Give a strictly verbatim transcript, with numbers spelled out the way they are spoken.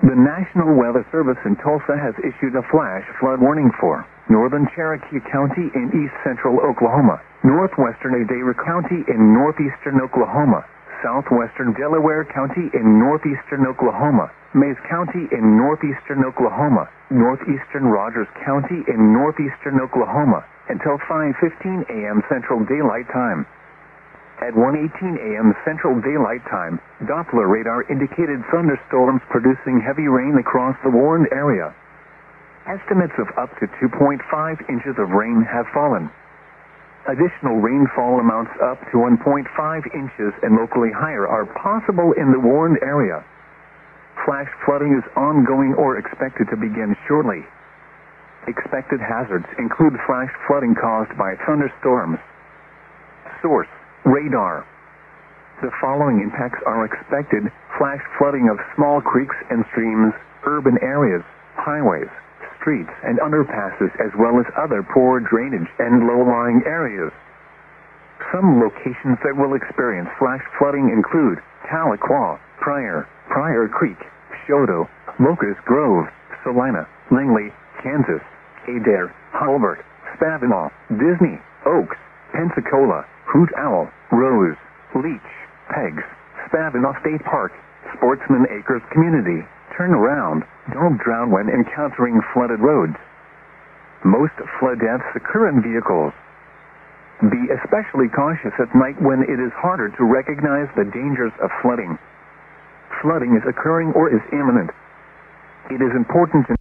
The National Weather Service in Tulsa has issued a flash flood warning for northern Cherokee County in east central Oklahoma, northwestern Adair County in northeastern Oklahoma, southwestern Delaware County in northeastern Oklahoma, Mays County in northeastern Oklahoma, northeastern Rogers County in northeastern Oklahoma, until five fifteen a m Central Daylight Time. At one eighteen a m Central Daylight Time, Doppler radar indicated thunderstorms producing heavy rain across the warned area. Estimates of up to two point five inches of rain have fallen. Additional rainfall amounts up to one point five inches and locally higher are possible in the warned area. Flash flooding is ongoing or expected to begin shortly. Expected hazards include flash flooding caused by thunderstorms. Source: radar. The following impacts are expected: flash flooding of small creeks and streams, urban areas, highways, streets and underpasses, as well as other poor drainage and low-lying areas. Some locations that will experience flash flooding include Tahlequah, Pryor, Pryor Creek, Choteau, Locust Grove, Salina, Langley, Kansas, Adair, Hulbert, Spavinaw, Disney, Oaks, Pensacola, Hoot Owl, Rose, Leech, Pegs, Spavinaw State Park, Sportsman Acres Community. Turn around. Don't drown when encountering flooded roads. Most flood deaths occur in vehicles. Be especially cautious at night when it is harder to recognize the dangers of flooding. Flooding is occurring or is imminent. It is important to